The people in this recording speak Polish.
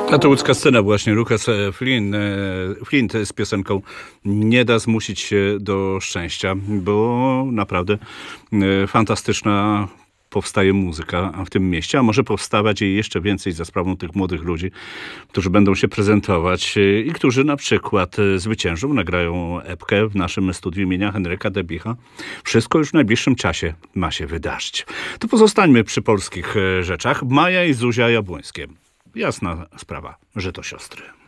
A to łódzka scena właśnie. Lucas Flint z piosenką Nie da zmusić się do szczęścia, bo naprawdę fantastyczna powstaje muzyka w tym mieście, a może powstawać jej jeszcze więcej za sprawą tych młodych ludzi, którzy będą się prezentować i którzy na przykład zwyciężą, nagrają epkę w naszym studiu imienia Henryka Debicha. Wszystko już w najbliższym czasie ma się wydarzyć. To pozostańmy przy polskich rzeczach. Maja i Zuzia Jabłońskie. Jasna sprawa, że to siostry.